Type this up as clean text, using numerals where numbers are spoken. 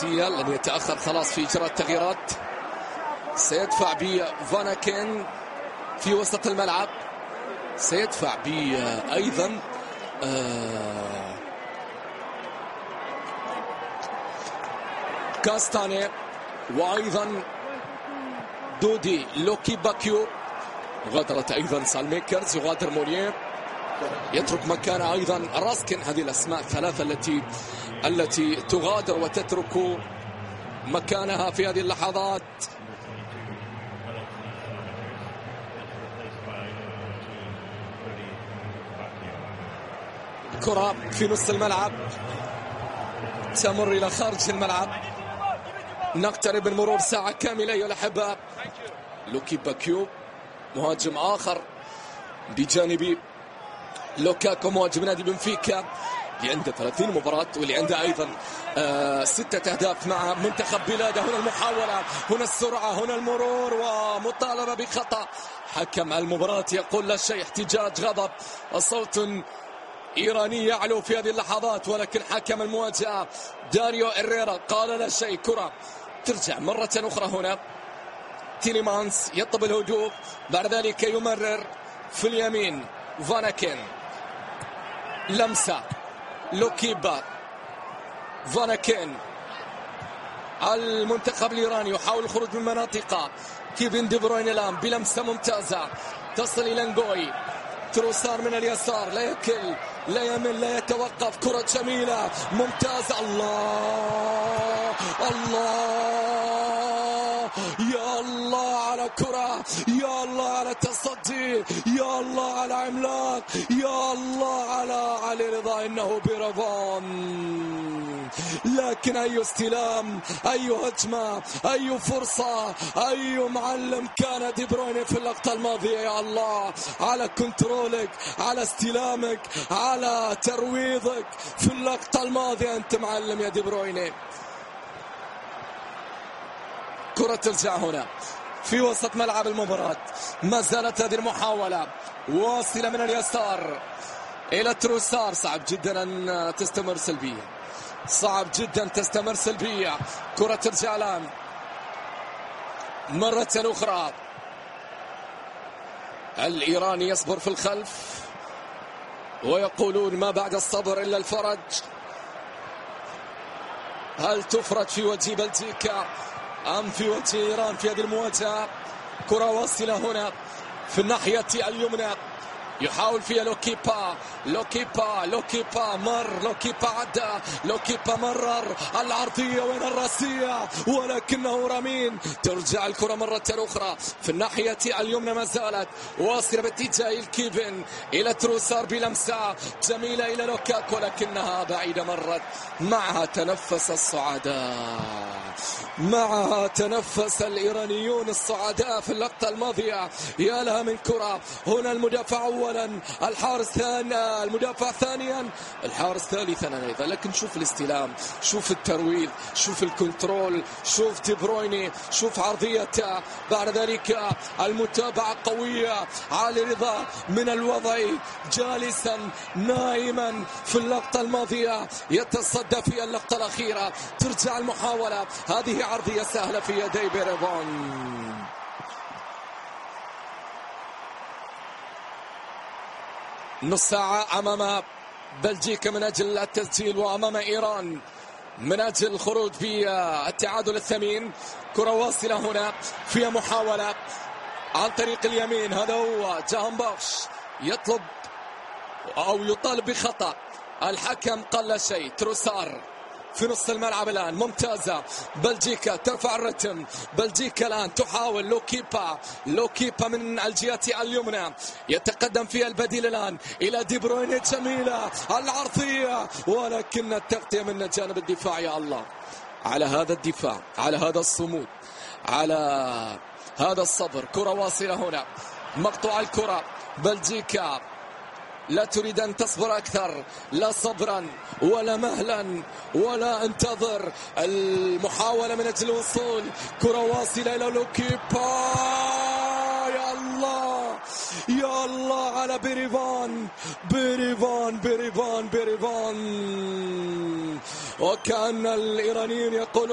الرأسية لن يتأخر خلاص في إجراء التغييرات. سيدفع بفاناكين في وسط الملعب، سيدفع أيضا كاستاني، وأيضا دودي لوكي باكيو. غادرت أيضا سالميكرز، يغادر مونيه، يترك مكانه أيضا راسكن. هذه الأسماء الثلاثة التي تغادر وتترك مكانها في هذه اللحظات. كرة في نص الملعب تمر إلى خارج الملعب. نقترب من مرور ساعة كاملة أيها الأحباء. لوكي باكيو مهاجم آخر بجانب لوكاكو مهاجم نادي بنفيكا اللي عنده 30 مباراة واللي عنده أيضا 6 أهداف مع منتخب بلاده. هنا المحاولة، هنا السرعة، هنا المرور، ومطالبة بخطأ. حكم المباراة يقول لا شيء. احتجاج، غضب، صوت إيراني يعلو في هذه اللحظات، ولكن حكم المواجهة داريو إريرا قال لا شيء. كرة ترجع مرة أخرى هنا. تيليمانس يطلب الهدوء، بعد ذلك يمرر في اليمين. فاناكين، لمسة، لوكيبا، فاناكين. المنتخب الإيراني يحاول الخروج من مناطقه. كيفن دي بروين الآن بلمسة ممتازة تصل إلى نغوي. تروسار من اليسار، لا يكل، لا يمل، لا يتوقف. كرة جميلة ممتازة. الله الله، يا الله على كرة، يا الله على تصدي، يا الله على عملاق، يا الله على علي رضا. إنه بيرفان، لكن أي استلام، أي هجمة، أي فرصة، أي معلم كان دي بروين في اللقطة الماضية. يا الله على كنترولك، على استلامك، على ترويضك في اللقطة الماضية. أنت معلم يا دي بروين. كرة ترجع هنا في وسط ملعب المباراة. ما زالت هذه المحاولة واصلة من اليسار إلى تروسار. صعب جدا أن تستمر سلبية، صعب جدا تستمر سلبية. كرة ترجع الآن مرة أخرى. الإيراني يصبر في الخلف ويقولون ما بعد الصبر إلا الفرج. هل تفرج في وجه بلجيكا أم في وجه إيران في هذه المواجهة؟ كرة واصلة هنا في الناحية اليمنى، يحاول فيها لوكيبا، لوكيبا مر، لوكيبا عدى، لوكيبا مرر العرضية وين الراسية، ولكنه رمين. ترجع الكرة مرة أخرى في الناحية اليمنى، ما زالت واصلة باتجاه الكيفن إلى تروسار بلمسة جميلة إلى لوكاكو، ولكنها بعيدة مرت. معها تنفس الصعداء، معها تنفس الإيرانيون الصعداء في اللقطة الماضية. يا لها من كرة. هنا المدافع أولا، الحارس ثانيا، المدافع ثانيا، الحارس ثالثا أيضا. لكن شوف الاستلام، شوف الترويض، شوف الكنترول، شوف دي برويني، شوف عرضيته. بعد ذلك المتابعة قوية. علي رضا من الوضع جالسا نائما في اللقطة الماضية يتصدى في اللقطة الأخيرة. ترجع المحاولة، هذه عرضية سهلة في يدي بيريفان. نص ساعة أمام بلجيكا من أجل التسجيل، وأمام إيران من أجل الخروج بالتعادل الثمين. كرة واصلة هنا فيها محاولة عن طريق اليمين. هذا هو جاهنبخش يطلب أو يطالب بخطأ. الحكم قال لا شيء. تروسار في نص الملعب الآن ممتازة. بلجيكا ترفع الرتم، بلجيكا الآن تحاول. لوكيبا من الجهة اليمنى يتقدم فيها البديل الآن إلى دي بروين. جميلة العرضية، ولكن التغطية من جانب الدفاع. يا الله على هذا الدفاع، على هذا الصمود، على هذا الصبر. كرة واصلة هنا، مقطوع الكرة. بلجيكا لا تريد أن تصبر أكثر، لا صبرا ولا مهلا ولا انتظر. المحاولة من أجل الوصول. كرة واصلة إلى لوكيبا. يا الله يا الله على بيريفان. وكأن الإيرانيين يقولون